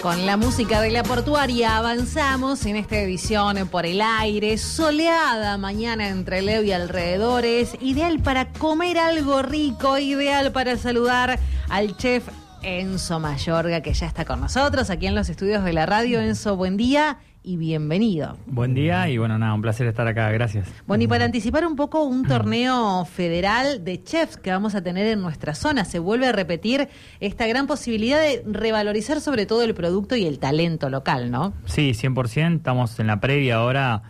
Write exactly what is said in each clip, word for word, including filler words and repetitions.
Con la música de la portuaria avanzamos en esta edición por el aire, soleada mañana entre Leo y alrededores, ideal para comer algo rico, ideal para saludar al chef Enzo Mayorga, que ya está con nosotros aquí en los estudios de la radio. Enzo, buen día y bienvenido. Buen día y bueno, nada, un placer estar acá, gracias. Bueno, y para anticipar un poco un torneo federal de chefs que vamos a tener en nuestra zona, se vuelve a repetir esta gran posibilidad de revalorizar sobre todo el producto y el talento local, ¿no? Sí, cien por ciento, estamos en la previa ahora,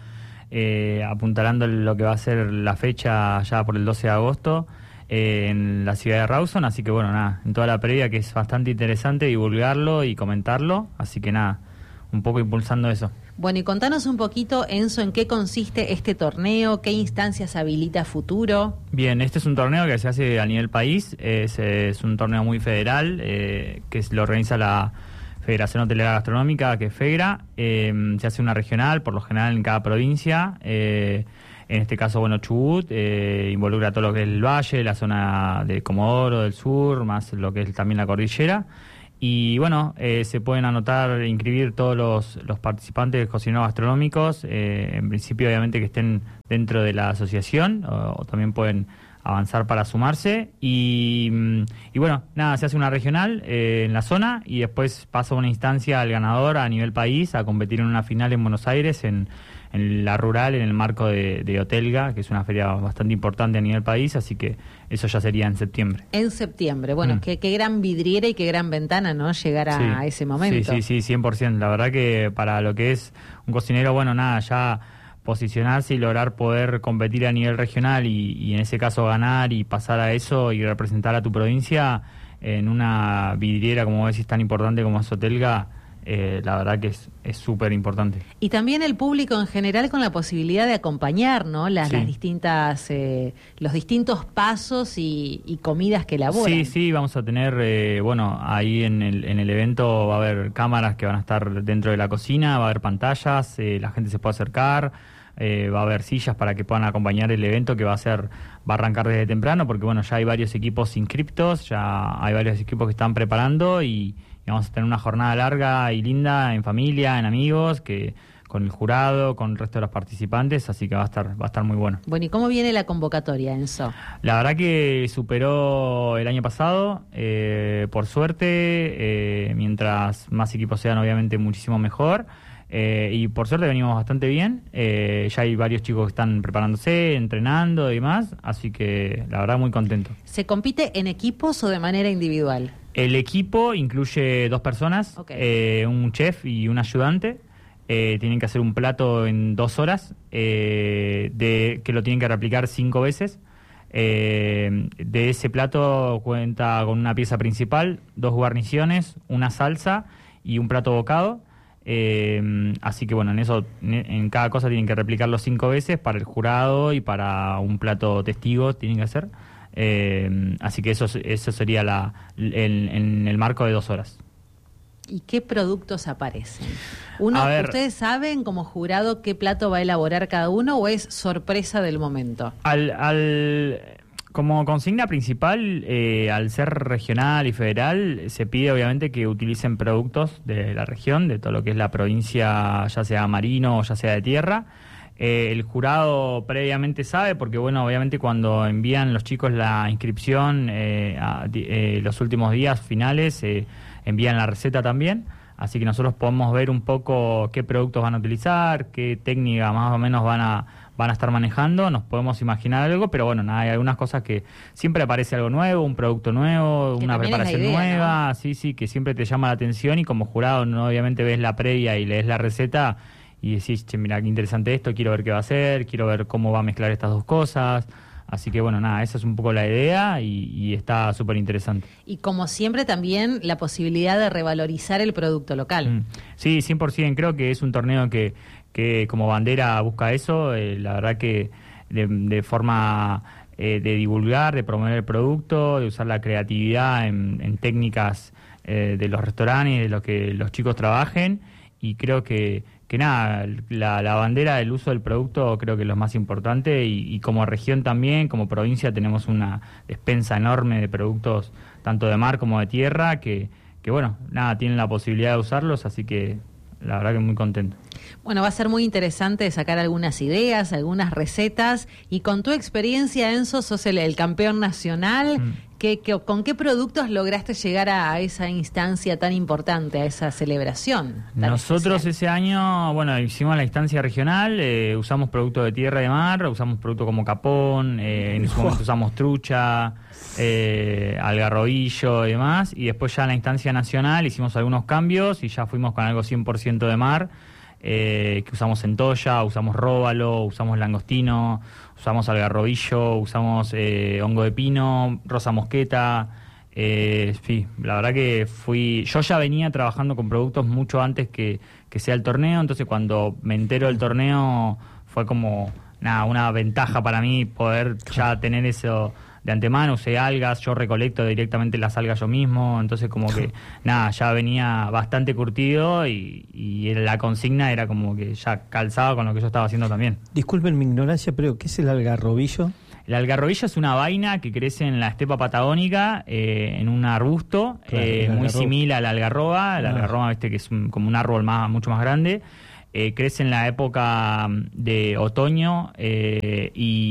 eh, apuntalando lo que va a ser la fecha ya por el doce de agosto eh, en la ciudad de Rawson, así que bueno, nada, en toda la previa, que es bastante interesante divulgarlo y comentarlo, así que nada, un poco impulsando eso. Bueno, y contanos un poquito, Enzo, en qué consiste este torneo, qué instancias habilita a futuro. Bien, este es un torneo que se hace a nivel país, es, es un torneo muy federal, eh, que lo organiza la Federación Hotelera Gastronómica, que es FEGRA, eh, se hace una regional, por lo general en cada provincia, eh, en este caso, bueno, Chubut, eh, involucra todo lo que es el valle, la zona de Comodoro, del sur, más lo que es también la cordillera. Y bueno, eh, se pueden anotar e inscribir todos los, los participantes cocineros gastronómicos, eh, en principio obviamente que estén dentro de la asociación, o, o también pueden avanzar para sumarse. Y, y bueno, nada, se hace una regional eh, en la zona y después pasa una instancia al ganador a nivel país a competir en una final en Buenos Aires, en, en la rural, en el marco de, de Hotelga, que es una feria bastante importante a nivel país, así que eso ya sería en septiembre. En septiembre, bueno, mm. qué, qué gran vidriera y qué gran ventana, ¿no? Llegar a, sí, a ese momento. Sí, sí, sí, cien por ciento. La verdad que para lo que es un cocinero, bueno, nada, ya posicionarse y lograr poder competir a nivel regional y, y en ese caso ganar y pasar a eso y representar a tu provincia en una vidriera, como decís, tan importante como es Hotelga, Eh, la verdad que es súper importante. Y también el público en general con la posibilidad de acompañar, ¿no? Las, sí. las distintas, eh, los distintos pasos y, y comidas que elaboran. Sí, sí, vamos a tener, eh, bueno, ahí en el, en el evento va a haber cámaras que van a estar dentro de la cocina, va a haber pantallas, eh, la gente se puede acercar, eh, va a haber sillas para que puedan acompañar el evento, que va a ser, va a arrancar desde temprano, porque bueno, ya hay varios equipos inscriptos, ya hay varios equipos que están preparando y Y vamos a tener una jornada larga y linda en familia, en amigos, que con el jurado, con el resto de los participantes, así que va a estar va a estar muy bueno. Bueno, ¿y cómo viene la convocatoria, Enzo? La verdad que superó el año pasado, eh, por suerte, eh, mientras más equipos sean, obviamente muchísimo mejor. Eh, y por suerte venimos bastante bien, eh, ya hay varios chicos que están preparándose, entrenando y demás, así que la verdad muy contento. ¿Se compite en equipos o de manera individual? El equipo incluye dos personas, okay. eh, un chef y un ayudante, eh, tienen que hacer un plato en dos horas, eh, de, que lo tienen que replicar cinco veces. Eh, de ese plato cuenta con una pieza principal, dos guarniciones, una salsa y un plato bocado. Eh, así que bueno, en eso, en cada cosa tienen que replicarlo cinco veces para el jurado y para un plato testigo tienen que hacer. Eh, así que eso eso sería la en, en el marco de dos horas. ¿Y qué productos aparecen? Uno, ver, ¿ustedes saben como jurado qué plato va a elaborar cada uno o es sorpresa del momento? Al, al como consigna principal, eh, al ser regional y federal, se pide obviamente que utilicen productos de la región, de todo lo que es la provincia, ya sea marino o ya sea de tierra. Eh, el jurado previamente sabe, porque bueno, obviamente cuando envían los chicos la inscripción, eh, a, eh, los últimos días finales, eh, envían la receta también, así que nosotros podemos ver un poco qué productos van a utilizar, qué técnica más o menos van a van a estar manejando, nos podemos imaginar algo, pero bueno, nada, hay algunas cosas que siempre aparece algo nuevo, un producto nuevo, que una preparación idea, nueva, ¿no? sí, sí, que siempre te llama la atención y como jurado no obviamente ves la previa y lees la receta y decís, che, mira, qué interesante esto, quiero ver qué va a hacer, quiero ver cómo va a mezclar estas dos cosas. Así que bueno, nada, esa es un poco la idea y, y está súper interesante. Y como siempre también la posibilidad de revalorizar el producto local. Mm. Sí, cien por ciento, creo que es un torneo que, que como bandera busca eso, eh, la verdad que de, de forma eh, de divulgar, de promover el producto, de usar la creatividad en, en técnicas eh, de los restaurantes, de lo que los chicos trabajen, y creo que que nada, la, la bandera del uso del producto creo que es lo más importante y, y como región también, como provincia tenemos una despensa enorme de productos tanto de mar como de tierra que, que bueno, nada, tienen la posibilidad de usarlos, así que la verdad que muy contento. Bueno, va a ser muy interesante sacar algunas ideas, algunas recetas, y con tu experiencia, Enzo, sos el, el campeón nacional. Mm. ¿Qué, qué, ¿Con qué productos lograste llegar a, a esa instancia tan importante, a esa celebración? Nosotros especial? Ese año, bueno, hicimos la instancia regional, eh, usamos productos de tierra y de mar, usamos productos como capón, eh, en ese momento usamos trucha, eh, algarrobillo y demás, y después ya en la instancia nacional hicimos algunos cambios y ya fuimos con algo cien por ciento de mar, eh, que usamos centolla, usamos róbalo, usamos langostino, usamos algarrobillo, usamos eh, hongo de pino, rosa mosqueta. Eh, sí, la verdad que fui... Yo ya venía trabajando con productos mucho antes que, que sea el torneo, entonces cuando me entero del torneo fue como nada, una ventaja para mí poder ya tener eso de antemano. Usé algas, yo recolecto directamente las algas yo mismo, entonces como que nada, ya venía bastante curtido y, y la consigna era como que ya calzaba con lo que yo estaba haciendo también. Disculpen mi ignorancia, pero ¿qué es el algarrobillo? El algarrobillo es una vaina que crece en la estepa patagónica, eh, en un arbusto, claro, eh, muy similar a la algarroba. La ah. algarroba, viste, que es un, como un árbol más, mucho más grande. Eh, crece en la época de otoño eh,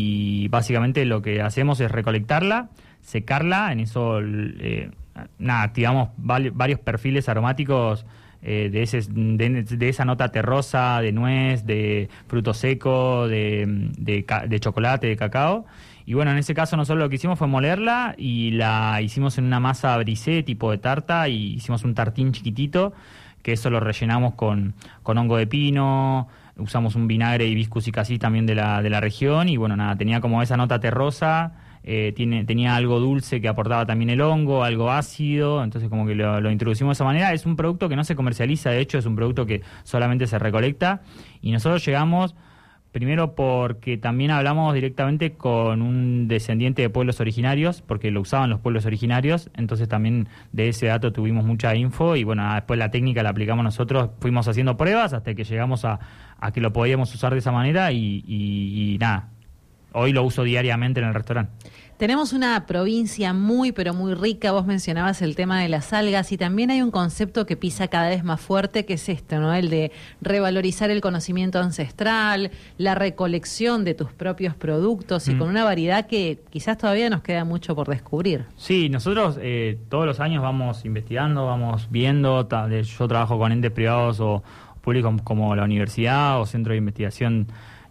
y básicamente lo que hacemos es recolectarla, secarla, en eso eh, nada, activamos val- varios perfiles aromáticos eh, de, ese, de, de esa nota terrosa, de nuez, de fruto seco, de, de, de chocolate, de cacao. Y bueno, en ese caso nosotros lo que hicimos fue molerla y la hicimos en una masa brisé tipo de tarta y hicimos un tartín chiquitito, que eso lo rellenamos con, con hongo de pino, usamos un vinagre hibiscus y cassis también de la, de la región, y bueno, nada, tenía como esa nota terrosa, eh, tiene, tenía algo dulce que aportaba también el hongo, algo ácido, entonces como que lo, lo introducimos de esa manera. Es un producto que no se comercializa, de hecho es un producto que solamente se recolecta, y nosotros llegamos... Primero porque también hablamos directamente con un descendiente de pueblos originarios, porque lo usaban los pueblos originarios, entonces también de ese dato tuvimos mucha info y bueno, después la técnica la aplicamos nosotros, fuimos haciendo pruebas hasta que llegamos a, a que lo podíamos usar de esa manera y, y, y nada, hoy lo uso diariamente en el restaurante. Tenemos una provincia muy, pero muy rica. Vos mencionabas el tema de las algas y también hay un concepto que pisa cada vez más fuerte, que es esto, ¿no? El de revalorizar el conocimiento ancestral, la recolección de tus propios productos y mm. con una variedad que quizás todavía nos queda mucho por descubrir. Sí, nosotros eh, todos los años vamos investigando, vamos viendo. Yo trabajo con entes privados o públicos como la universidad o centro de investigación,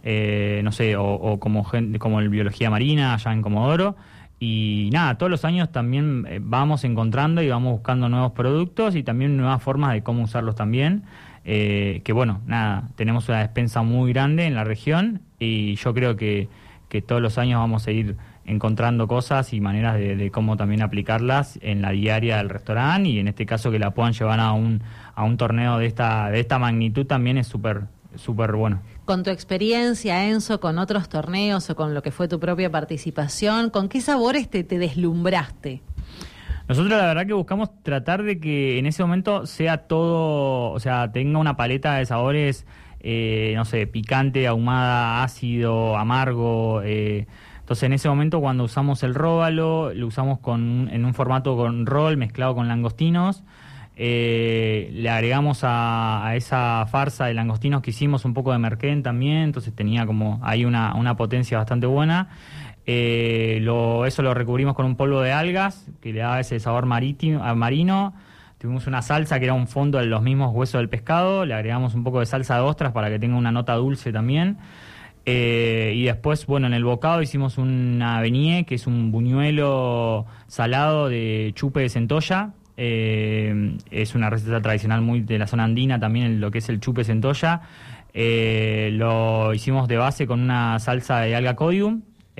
Eh, no sé, o, o como gente, como el biología marina allá en Comodoro, y nada, todos los años también eh, vamos encontrando y vamos buscando nuevos productos y también nuevas formas de cómo usarlos también, eh, que bueno, nada, tenemos una despensa muy grande en la región y yo creo que, que todos los años vamos a ir encontrando cosas y maneras de, de cómo también aplicarlas en la diaria del restaurante, y en este caso que la puedan llevar a un, a un torneo de esta, de esta magnitud también es súper súper bueno. Con tu experiencia, Enzo, con otros torneos o con lo que fue tu propia participación, ¿con qué sabores te, te deslumbraste? Nosotros la verdad que buscamos tratar de que en ese momento sea todo, o sea, tenga una paleta de sabores, eh, no sé, picante, ahumada, ácido, amargo. Eh, entonces en ese momento cuando usamos el róbalo, lo usamos con en un formato con roll mezclado con langostinos. Eh, le agregamos a, a esa farsa de langostinos que hicimos un poco de merquén también, entonces tenía como ahí una, una potencia bastante buena. Eh, lo, eso lo recubrimos con un polvo de algas que le daba ese sabor marítimo, marino. Tuvimos una salsa que era un fondo de los mismos huesos del pescado, le agregamos un poco de salsa de ostras para que tenga una nota dulce también. Eh, y después, bueno, en el bocado hicimos una beignet, que es un buñuelo salado de chupe de centolla. Eh, es una receta tradicional muy de la zona andina también, lo que es el chupe centolla. Eh, lo hicimos de base con una salsa de alga codium,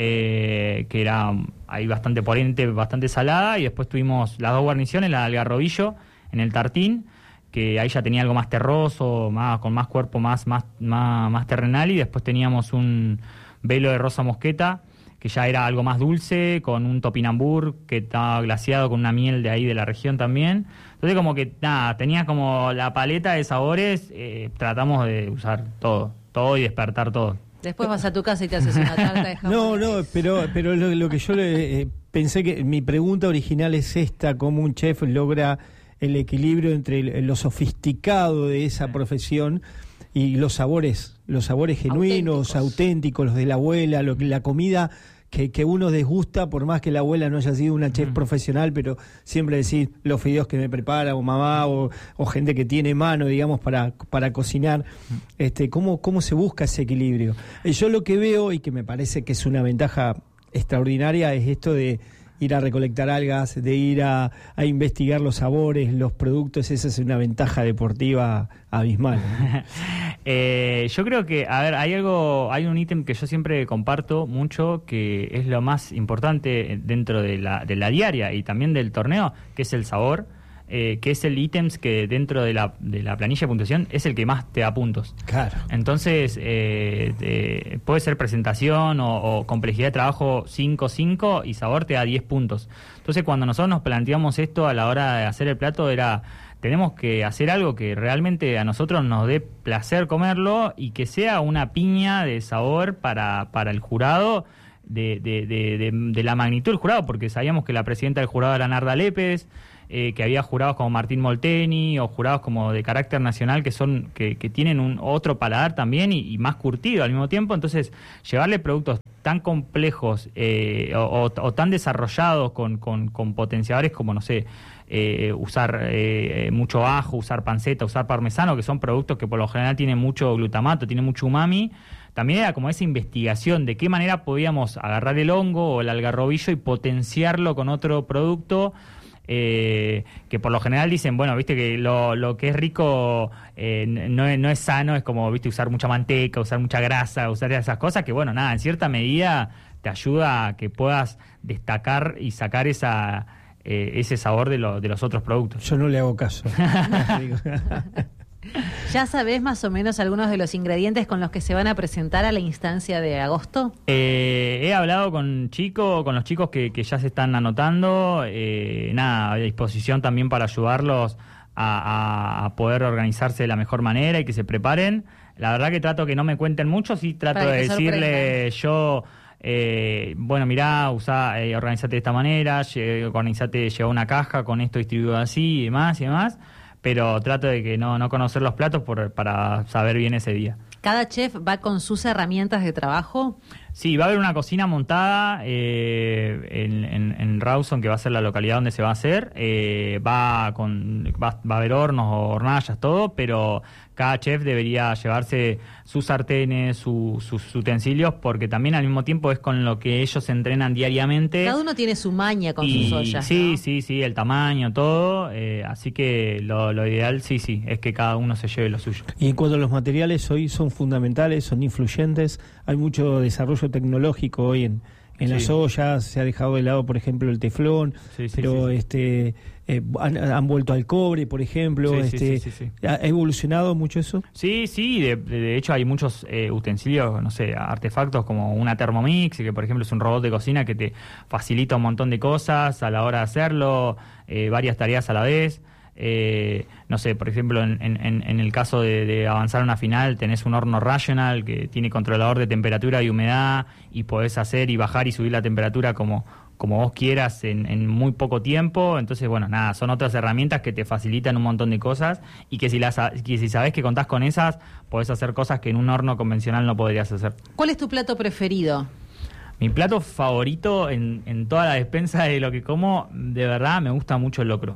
eh, que era ahí bastante potente, bastante salada, y después tuvimos las dos guarniciones, la de algarrobillo en el tartín, que ahí ya tenía algo más terroso, más, con más cuerpo, más, más, más, más terrenal, y después teníamos un velo de rosa mosqueta, que ya era algo más dulce, con un topinambur que estaba glaseado con una miel de ahí de la región también. Entonces como que, nada, tenía como la paleta de sabores, eh, tratamos de usar todo, todo y despertar todo. Después vas a tu casa y te haces una tarta de jamón. No, no, pero, pero lo, lo que yo eh, pensé que mi pregunta original es esta, ¿cómo un chef logra el equilibrio entre lo sofisticado de esa profesión y los sabores, los sabores genuinos, auténticos, auténticos los de la abuela, lo que la comida que, que uno desgusta, por más que la abuela no haya sido una chef mm. profesional, pero siempre decir los fideos que me prepara o mamá o, o gente que tiene mano, digamos, para, para cocinar. Mm. Este, ¿cómo, ¿Cómo se busca ese equilibrio? Eh, yo lo que veo, y que me parece que es una ventaja extraordinaria, es esto de ir a recolectar algas, de ir a, a investigar los sabores, los productos. Esa es una ventaja deportiva abismal, ¿no? eh, yo creo que, a ver, hay algo, hay un ítem que yo siempre comparto mucho, que es lo más importante dentro de la, de la diaria y también del torneo, que es el sabor. Eh, que es el ítems que dentro de la, de la planilla de puntuación es el que más te da puntos. Claro. Entonces, eh, te, puede ser presentación o, o complejidad de trabajo cinco cinco y sabor te da diez puntos. Entonces, cuando nosotros nos planteamos esto a la hora de hacer el plato, era, tenemos que hacer algo que realmente a nosotros nos dé placer comerlo y que sea una piña de sabor para, para el jurado, de, de, de, de, de la magnitud del jurado, porque sabíamos que la presidenta del jurado era Narda Lépez, Eh, que había jurados como Martín Molteni o jurados como de carácter nacional que son que, que tienen un otro paladar también y, y más curtido al mismo tiempo. Entonces, llevarle productos tan complejos eh, o, o, o tan desarrollados con, con, con potenciadores como, no sé, eh, usar eh, mucho ajo, usar panceta, usar parmesano, que son productos que por lo general tienen mucho glutamato, tienen mucho umami. También era como esa investigación de qué manera podíamos agarrar el hongo o el algarrobillo y potenciarlo con otro producto. Eh, que por lo general dicen, bueno, viste que lo, lo que es rico eh, no, es, no es sano, es como, viste, usar mucha manteca, usar mucha grasa, usar esas cosas que, bueno, nada, en cierta medida te ayuda a que puedas destacar y sacar esa eh, ese sabor de, lo, de los otros productos. Yo no le hago caso. ¿Ya sabés más o menos algunos de los ingredientes con los que se van a presentar a la instancia de agosto? Eh, he hablado con chicos, con los chicos que, que ya se están anotando, eh, nada, a disposición también para ayudarlos a, a, a poder organizarse de la mejor manera y que se preparen. La verdad que trato que no me cuenten mucho, sí trato de decirle yo... Eh, bueno, mirá, usá, eh, organizate de esta manera, organizate, lleva una caja con esto distribuido así y demás y demás. Pero trato de que no, no conocer los platos por, para saber bien ese día. ¿Cada chef va con sus herramientas de trabajo? Sí, va a haber una cocina montada eh, en, en, en Rawson, que va a ser la localidad donde se va a hacer. Eh, va, con, va, va a haber hornos o hornallas, todo, pero cada chef debería llevarse sus sartenes, su, sus utensilios, porque también al mismo tiempo es con lo que ellos entrenan diariamente. Cada uno tiene su maña con y, sus ollas, Sí, ¿no? sí, sí, el tamaño, todo. Eh, así que lo, lo ideal, sí, sí, es que cada uno se lleve lo suyo. Y en cuanto a los materiales, hoy son fundamentales, son influyentes. Hay mucho desarrollo tecnológico hoy en, en sí. las ollas. Se ha dejado de lado, por ejemplo, el teflón, sí, sí, pero sí, sí. este eh, han, han vuelto al cobre, por ejemplo. Sí, este sí, sí, sí, sí. ¿Ha evolucionado mucho eso? Sí, sí, de, de hecho hay muchos eh, utensilios, no sé, artefactos como una Thermomix, que por ejemplo es un robot de cocina que te facilita un montón de cosas a la hora de hacerlo, eh, varias tareas a la vez. Eh, no sé, por ejemplo, en, en, en el caso de, de avanzar a una final, tenés un horno Rational que tiene controlador de temperatura y humedad y podés hacer y bajar y subir la temperatura como, como vos quieras en, en muy poco tiempo. Entonces, bueno, nada, son otras herramientas que te facilitan un montón de cosas y que si, las, que si sabés que contás con esas, podés hacer cosas que en un horno convencional no podrías hacer. ¿Cuál es tu plato preferido? Mi plato favorito en, en toda la despensa de lo que como, de verdad, me gusta mucho el locro.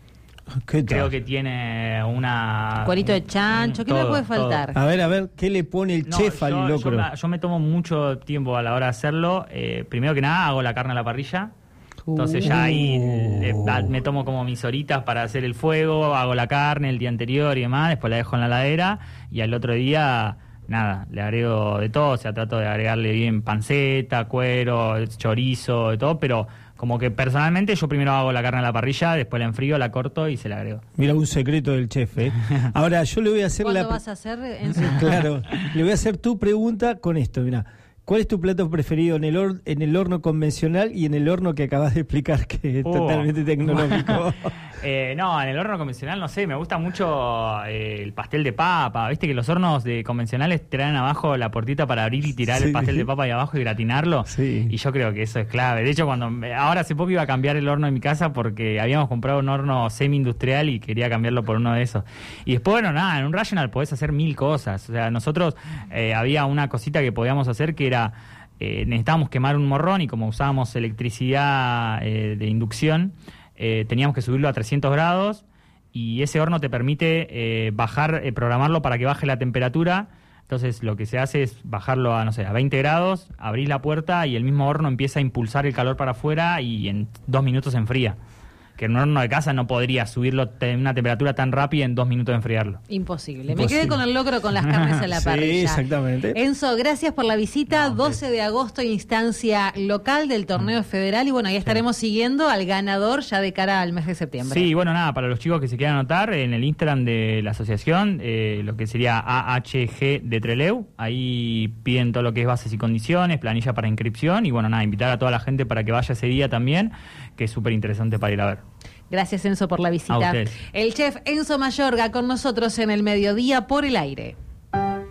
Creo que tiene una... Cuerito de chancho, ¿qué todo, me puede faltar? Todo. A ver, a ver, ¿qué le pone el no, chef yo, al locro? Yo me, yo me tomo mucho tiempo a la hora de hacerlo. Eh, primero que nada, hago la carne a la parrilla. Entonces uh. ya ahí le, me tomo como mis horitas para hacer el fuego, hago la carne el día anterior y demás, después la dejo en la heladera y al otro día... Nada, le agrego de todo, o sea, trato de agregarle bien panceta, cuero, chorizo, de todo, pero como que personalmente yo primero hago la carne a la parrilla, después la enfrío, la corto y se la agrego. Mira, un secreto del chef, ¿eh? Ahora, yo le voy a hacer ¿Cuándo la... vas a hacer? En su... Claro, le voy a hacer tu pregunta con esto, mira. ¿Cuál es tu plato preferido en el, or- en el horno convencional y en el horno que acabas de explicar que es Oh. totalmente tecnológico? eh, no, en el horno convencional, no sé, me gusta mucho eh, el pastel de papa. Viste que los hornos de convencionales traen abajo la puertita para abrir y tirar Sí. el pastel de papa ahí abajo y gratinarlo. Sí. Y yo creo que eso es clave. De hecho, cuando ahora hace poco iba a cambiar el horno en mi casa porque habíamos comprado un horno semi-industrial y quería cambiarlo por uno de esos. Y después, bueno, nada, en un Rational podés hacer mil cosas. O sea, nosotros eh, había una cosita que podíamos hacer que era... Eh, necesitábamos quemar un morrón y como usábamos electricidad eh, de inducción, eh, teníamos que subirlo a trescientos grados y ese horno te permite eh, bajar, eh, programarlo para que baje la temperatura. Entonces lo que se hace es bajarlo a, no sé, a veinte grados, abrís la puerta y el mismo horno empieza a impulsar el calor para afuera y en dos minutos se enfría. Que en un horno de casa no podría subirlo a una temperatura tan rápida en dos minutos de enfriarlo. Imposible. Imposible. Me quedé con el logro con las carnes a la Sí, parrilla. exactamente. Enzo, gracias por la visita. No, doce de agosto, instancia local del torneo federal. Y bueno, ahí estaremos siguiendo al ganador ya de cara al mes de septiembre. Sí, bueno, nada, para los chicos que se quieran anotar, en el Instagram de la asociación, eh, lo que sería A H G de Trelew, ahí piden todo lo que es bases y condiciones, planilla para inscripción y bueno, nada, invitar a toda la gente para que vaya ese día también, que es súper interesante para ir a ver. Gracias, Enzo, por la A visita. ustedes. El chef Enzo Mayorga con nosotros en el mediodía por el aire.